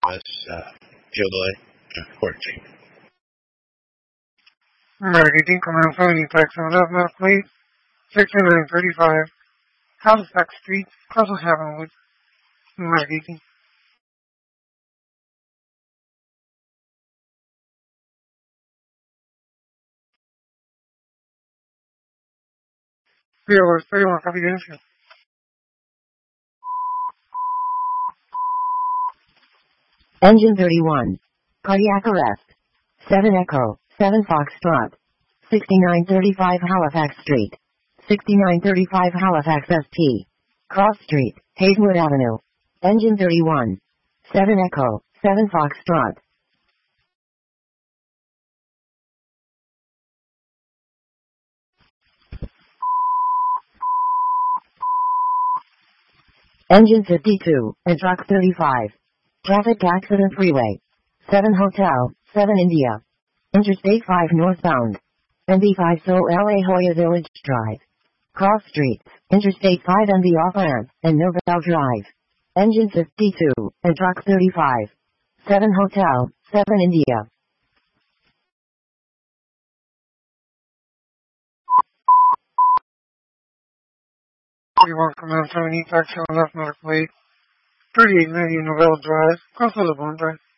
That's July 14th. Marketing Command 70 Tax on Left Mouth Plate, 6935, Halifax Street, Castle Havenwood. Marketing. POS 31 Confidential. Engine 31. Cardiac arrest. 7 Echo, 7 Foxtrot. 6935 Halifax Street. 6935 Halifax ST. Cross Street, Haywood Avenue. Engine 31. 7 Echo, 7 Foxtrot. Engine 52, and Truck 35. Traffic Accident Freeway. 7 Hotel, 7 India. Interstate 5 northbound. NB5 So LA Hoya Village Drive. Cross Streets, Interstate 5 and the off-ramp, and Novell Drive. Engine 52, and Truck 35. 7 Hotel, 7 India. 31 Command 70 Tax on Left Mouth Plate, 3890 Novell Drive, Castle Havenwood Drive.